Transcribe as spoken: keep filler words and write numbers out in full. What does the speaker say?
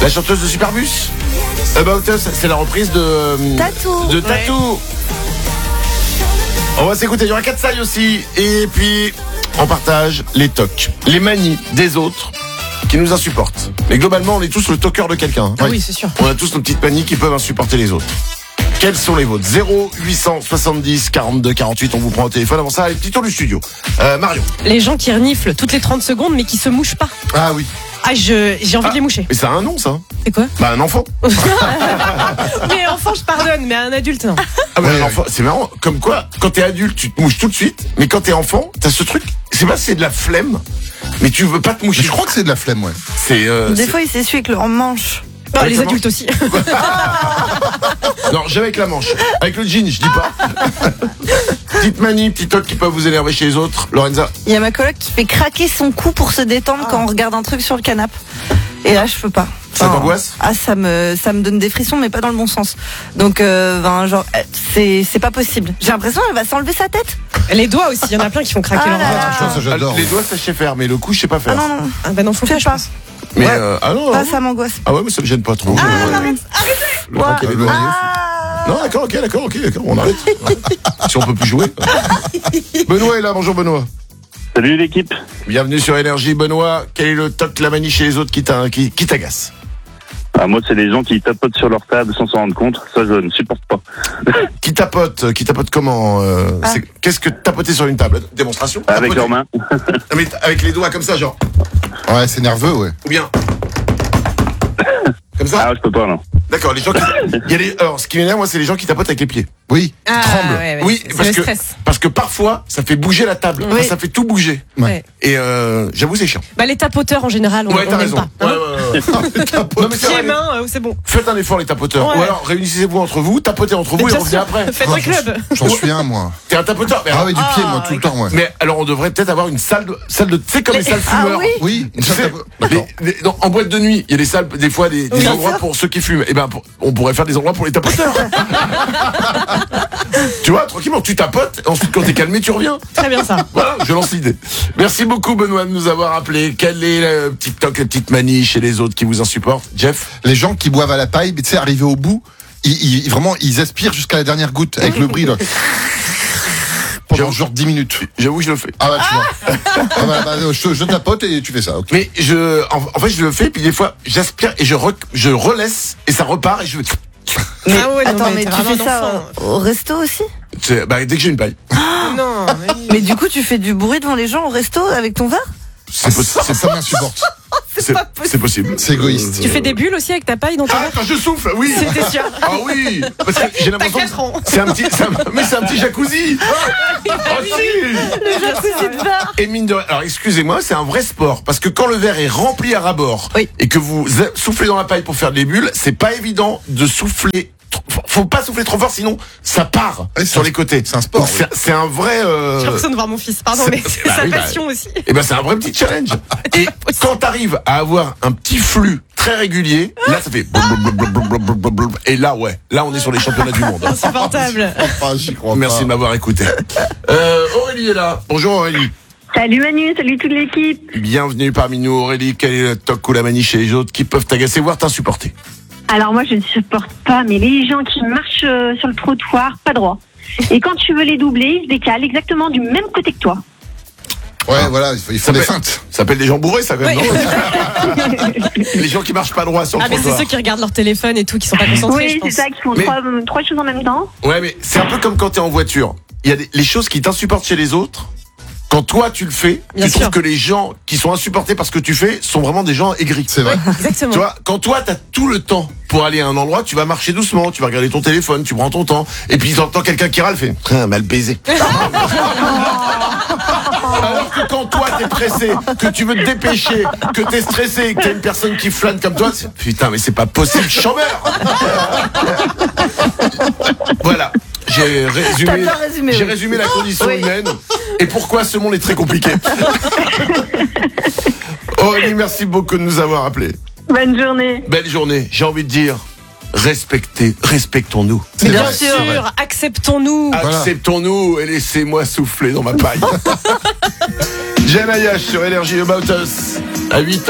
La chanteuse de Superbus. About Us, c'est la reprise de Tattoo. De Tattoo. Ouais. On va s'écouter, il y aura quatre sailles aussi. Et puis, on partage les tocs, les manies des autres qui nous insupportent. Mais globalement, on est tous le toqueur de quelqu'un. Hein. Ah oui, c'est sûr. On a tous nos petites manies qui peuvent insupporter les autres. Quelles sont les vôtres? Zéro huit cent soixante-dix quarante-deux quarante-huit, on vous prend au téléphone. Avant ça, les petits tours du studio. Euh, Marion. Les gens qui reniflent toutes les trente secondes mais qui se mouchent pas. Ah oui. Ah, je, j'ai envie ah, de les moucher. Mais ça a un nom, ça. C'est quoi? Bah, un enfant. Mais enfant, je pardonne, mais un adulte, non. Ah, bah, ouais, un enfant, c'est marrant. Comme quoi, quand t'es adulte, tu te mouches tout de suite. Mais quand t'es enfant, t'as ce truc. C'est pas si c'est de la flemme, mais tu veux pas te moucher. Je crois que c'est de la flemme, ouais. C'est. Euh, Des c'est... fois, ils s'essuient avec leur manche. Non, Avec les la adultes aussi. Non, jamais avec la manche. Avec le jean, je dis pas. Petite manie, petit toc qui peuvent vous énerver chez les autres. Lorenza. Il y a ma coloc qui fait craquer son cou pour se détendre quand on regarde un truc sur le canapé. Et là, je peux pas. Ça t'angoisse? Ah, ça me, ça me donne des frissons, mais pas dans le bon sens. Donc, euh, ben, genre, c'est, c'est pas possible. J'ai l'impression qu'elle va s'enlever sa tête. Les doigts aussi, il y en a plein qui font craquer Ah leurs là doigts. là. Je pense que j'adore. Les doigts, ça je sais faire, mais le cou, je sais pas Ah faire. non, non, Ah bah non, faut fais faire pas. ça. Mais Ouais. euh, ah non. Ah, non. ça m'angoisse. Ah ouais, mais ça me gêne pas trop. Ah, Euh, arrête, le temps qu'il y ait les doigts. Ah. Non, d'accord, ok, d'accord, ok, d'accord, on arrête. Si on peut plus jouer. Benoît est là, bonjour Benoît. Salut l'équipe. Bienvenue sur Énergie, Benoît. Quel est le toc, la manie chez les autres qui t'a- qui, qui t'agace? Ah, moi, c'est les gens qui tapotent sur leur table sans s'en rendre compte. Ça, je ne supporte pas. Qui tapote? Qui tapote comment euh, Ah. c'est- Qu'est-ce que tapoter sur une table? Démonstration? Avec Tapoter. leurs mains. Non, mais avec les doigts comme ça, genre. Ouais, c'est nerveux, ouais. Ou bien. Comme ça? Ah, je peux pas, non. D'accord, les gens qui. Il y a les... Alors, ce qui m'énerve, moi, c'est les gens qui tapotent avec les pieds. Oui, Ah, tremble. ouais, ouais. Oui, C'est parce le que, stress. parce que parfois, ça fait bouger la table. Oui. Enfin, ça fait tout bouger. Ouais. Et euh, j'avoue, c'est chiant. Bah, les tapoteurs en général, on Ouais, t'as on n'aime raison. pas. Ouais, Hein. ouais, ouais. Non, mais c'est Pieds, vrai. mains, euh, c'est bon. Faites un effort, les tapoteurs. Ouais. Ou alors, réunissez-vous entre vous, tapotez entre vous et Bien revenez sûr. après. Faites Ah, un club. J'en suis un, moi. T'es un tapoteur. Mais, Ah oui, du pied, moi, Ah, tout le temps, ouais. mais alors, on devrait peut-être avoir une salle de. Salle de tu sais, comme les salles Ah fumeurs. oui. Oui, une Tu salle sais, de- D'accord. les- les- dans- en boîte de nuit, il y a des salles, des fois, des, des Oui, bien endroits sûr. pour ceux qui fument. Et ben, pour- on pourrait faire des endroits pour les tapoteurs. Tu vois, tranquillement, tu tapotes, ensuite, quand t'es calmé, tu reviens. Très bien ça. Voilà, je lance l'idée. Merci beaucoup, Benoît, de nous avoir appelé. Quelle est la petite toc, la petite manie chez les autres qui vous insupportent? Jeff? Les gens qui boivent à la paille, mais tu sais, arrivé au bout, ils, ils- vraiment, ils aspirent jusqu'à la dernière goutte avec le bruit, là. Pendant J'avoue. genre dix minutes. J'avoue, je le fais. Ah bah, tu vois. Ah bah, bah, je, je tapote et tu fais ça, ok. Mais je, en, en fait, je le fais, puis des fois, j'aspire et je, re, je relaisse, et ça repart, et je fais. Mais, Ah ouais, non, attends, mais mais t'es tu vraiment fais ça un enfant. au, au resto aussi? C'est- Bah, dès que j'ai une paille. Non, mais... Mais du coup, tu fais du bruit devant les gens au resto avec ton verre? C'est possi- Ça, ça m'insupporte. c'est- pas possible. c'est possible. C'est égoïste. Tu fais des bulles aussi avec ta paille dans ton Ah, verre? quand je souffle, oui! C'était sûr. Ah oui! Parce que j'ai l'impression T'as quatre ans. que c'est un petit, c'est un- mais c'est un petit jacuzzi! Oh, si. Le jacuzzi de verre. Et mine de rien, alors excusez-moi, c'est un vrai sport. Parce que quand le verre est rempli à ras-bord, Oui. et que vous soufflez dans la paille pour faire des bulles, c'est pas évident de souffler. trop- Faut pas souffler trop fort, sinon ça part Ouais, c'est sur un- les côtés. c'est un sport, Donc, C'est c'est un vrai. euh, J'ai l'impression de voir mon fils, pardon, c'est- mais c'est bah sa oui, bah, passion aussi. Et ben c'est un vrai petit challenge. Et quand t'arrives à avoir un petit flux très régulier, là ça fait blub, blub, blub, blub, blub, blub, blub. Et là ouais, là on est sur les championnats du monde. Insupportable. Ah, j'y crois Merci pas. de m'avoir écouté. Euh, Aurélie est là. Bonjour Aurélie. Salut Manu, salut toute l'équipe. Bienvenue parmi nous Aurélie. Quel est le toc ou la manie chez les autres qui peuvent t'agacer, voire t'insupporter? Alors moi je ne supporte pas, mais les gens qui marchent euh, sur le trottoir, pas droit. Et quand tu veux les doubler, ils se décalent exactement du même côté que toi. Ouais, voilà, ils font Ça des fait- feintes. Ça s'appelle des gens bourrés ça quand même, Ouais. non? Les gens qui marchent pas droit sur le Ah, mais c'est trottoir. ceux qui regardent leur téléphone et tout, qui sont pas concentrés, je Oui, pense. c'est ça, qui font Mais- trois, euh, trois choses en même temps. Ouais, mais c'est un peu comme quand t'es en voiture. Il y a des, les choses qui t'insupportent chez les autres. Quand toi tu le fais, Bien tu sûr. trouves que les gens qui sont insupportés par ce que tu fais sont vraiment des gens aigris. C'est vrai. Exactement. Tu vois, quand toi t'as tout le temps pour aller à un endroit, tu vas marcher doucement, tu vas regarder ton téléphone, tu prends ton temps, et puis t'entends quelqu'un qui râle, fait ah, mal baisé. Alors que quand toi t'es pressé, que tu veux te dépêcher, que t'es stressé, que t'as une personne qui flâne comme toi, c'est, putain mais c'est pas possible, chambeur. Voilà. J'ai résumé, T'as bien résumé, j'ai oui. résumé la condition Oui. humaine et pourquoi ce monde est très compliqué. Aurélie, merci beaucoup de nous avoir appelés. Bonne journée. Belle journée. J'ai envie de dire, respectez, respectons-nous. C'est Bien vrai, c'est vrai. sûr, acceptons-nous. Voilà. Acceptons-nous et laissez-moi souffler dans ma paille. Jeanne Ayache sur Énergie About Us à huit ans.